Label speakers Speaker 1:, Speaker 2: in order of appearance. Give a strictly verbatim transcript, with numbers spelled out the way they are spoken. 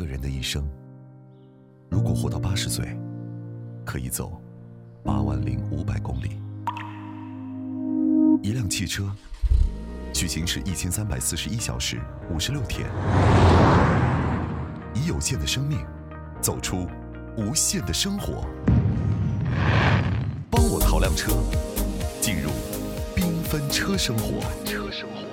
Speaker 1: 个人的一生，如果活到八十岁，可以走八万零五百公里。一辆汽车需行驶一千三百四十一小时五十六天，以有限的生命走出无限的生活。帮我淘辆车，进入缤纷车生活。车生活。